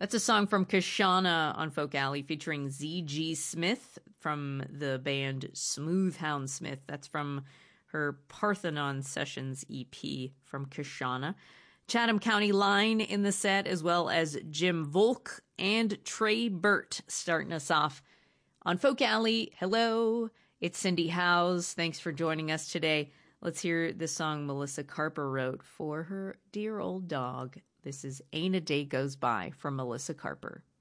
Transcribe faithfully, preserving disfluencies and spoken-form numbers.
That's a song from Kashana on Folk Alley featuring Z G Smith from the band Smooth Hound Smith. That's from her Parthenon Sessions E P from Kashana. Chatham County Line in the set, as well as Jim Volk and Trey Burt starting us off on Folk Alley. Hello, it's Cindy Howes. Thanks for joining us today. Let's hear the song Melissa Carper wrote for her dear old dog. This is Ain't a Day Goes By from Melissa Carper.